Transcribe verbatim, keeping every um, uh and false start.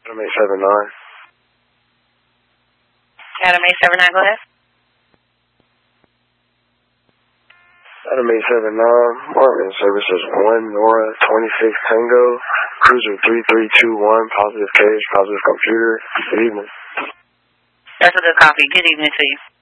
Adam eight seven nine. Adam eight seven nine, go ahead. Adam eight seven nine, Martin services one Nora twenty-six Tango, cruiser three three two one, positive cage, positive computer. Good evening. That's a good copy. Good evening to you.